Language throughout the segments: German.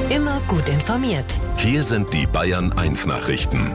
Immer gut informiert. Hier sind die Bayern 1 Nachrichten.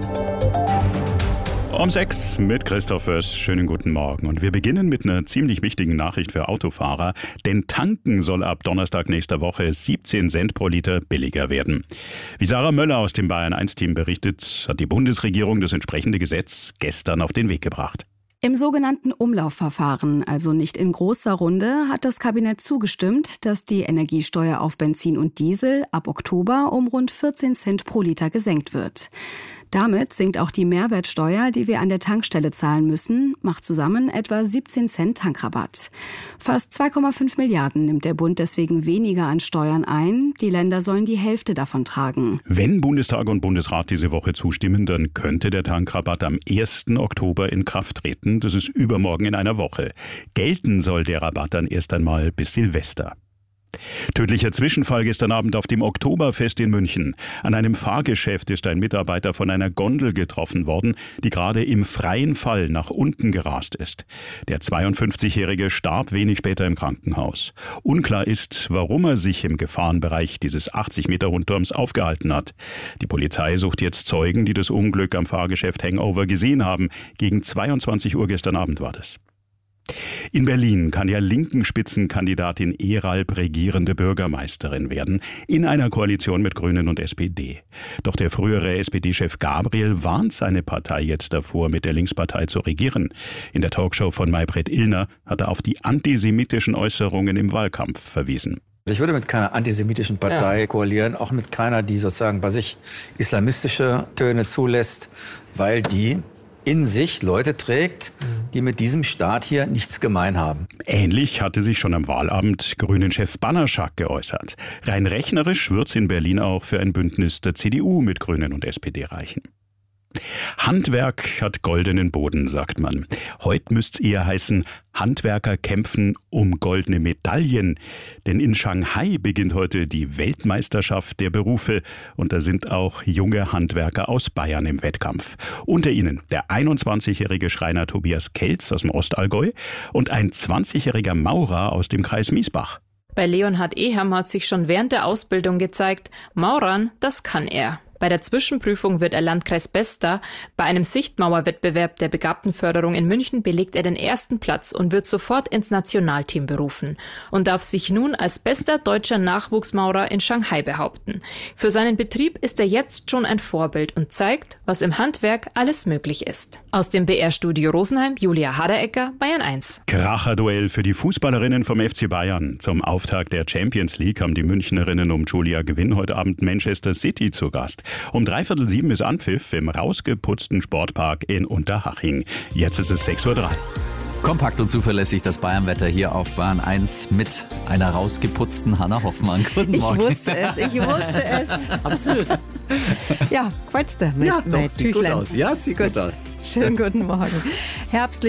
Um 6 mit Christoph Fürst. Schönen guten Morgen. Und wir beginnen mit einer ziemlich wichtigen Nachricht für Autofahrer. Denn tanken soll ab Donnerstag nächster Woche 17 Cent pro Liter billiger werden. Wie Sarah Möller aus dem Bayern 1-Team berichtet, hat die Bundesregierung das entsprechende Gesetz gestern auf den Weg gebracht. Im sogenannten Umlaufverfahren, also nicht in großer Runde, hat das Kabinett zugestimmt, dass die Energiesteuer auf Benzin und Diesel ab Oktober um rund 14 Cent pro Liter gesenkt wird. Damit sinkt auch die Mehrwertsteuer, die wir an der Tankstelle zahlen müssen, macht zusammen etwa 17 Cent Tankrabatt. Fast 2,5 Milliarden nimmt der Bund deswegen weniger an Steuern ein. Die Länder sollen die Hälfte davon tragen. Wenn Bundestag und Bundesrat diese Woche zustimmen, dann könnte der Tankrabatt am 1. Oktober in Kraft treten. Das ist übermorgen in einer Woche. Gelten soll der Rabatt dann erst einmal bis Silvester. Tödlicher Zwischenfall gestern Abend auf dem Oktoberfest in München. An einem Fahrgeschäft ist ein Mitarbeiter von einer Gondel getroffen worden, die gerade im freien Fall nach unten gerast ist. Der 52-Jährige starb wenig später im Krankenhaus. Unklar ist, warum er sich im Gefahrenbereich dieses 80 Meter hohen Turms aufgehalten hat. Die Polizei sucht jetzt Zeugen, die das Unglück am Fahrgeschäft Hangover gesehen haben. Gegen 22 Uhr gestern Abend war das. In Berlin kann ja linken Spitzenkandidatin Eralb regierende Bürgermeisterin werden, in einer Koalition mit Grünen und SPD. Doch der frühere SPD-Chef Gabriel warnt seine Partei jetzt davor, mit der Linkspartei zu regieren. In der Talkshow von Maybrit Illner hat er auf die antisemitischen Äußerungen im Wahlkampf verwiesen. Ich würde mit keiner antisemitischen Partei koalieren, auch mit keiner, die sozusagen bei sich islamistische Töne zulässt, weil die in sich Leute trägt, die mit diesem Staat hier nichts gemein haben. Ähnlich hatte sich schon am Wahlabend Grünen-Chef Banaszak geäußert. Rein rechnerisch wird's in Berlin auch für ein Bündnis der CDU mit Grünen und SPD reichen. Handwerk hat goldenen Boden, sagt man. Heute müsst's eher heißen, Handwerker kämpfen um goldene Medaillen. Denn in Shanghai beginnt heute die Weltmeisterschaft der Berufe. Und da sind auch junge Handwerker aus Bayern im Wettkampf. Unter ihnen der 21-jährige Schreiner Tobias Kelz aus dem Ostallgäu und ein 20-jähriger Maurer aus dem Kreis Miesbach. Bei Leonhard Ehem hat sich schon während der Ausbildung gezeigt, Maurern, das kann er. Bei der Zwischenprüfung wird er Landkreisbester. Bei einem Sichtmauerwettbewerb der Begabtenförderung in München belegt er den ersten Platz und wird sofort ins Nationalteam berufen und darf sich nun als bester deutscher Nachwuchsmaurer in Shanghai behaupten. Für seinen Betrieb ist er jetzt schon ein Vorbild und zeigt, was im Handwerk alles möglich ist. Aus dem BR-Studio Rosenheim, Julia Haderecker, Bayern 1. Kracherduell für die Fußballerinnen vom FC Bayern. Zum Auftakt der Champions League haben die Münchnerinnen um Julia Gewinn heute Abend Manchester City zu Gast. Um 6:45 ist Anpfiff im rausgeputzten Sportpark in Unterhaching. Jetzt ist es 6:03 Uhr. Kompakt und zuverlässig das Bayernwetter hier auf Bayern 1 mit einer rausgeputzten Hanna Hoffmann. Guten Morgen. Ich wusste es. Absolut. Ja, kreuzt mit Sieht gut aus. Ja, sieht gut aus. Schönen guten Morgen. Herbstlich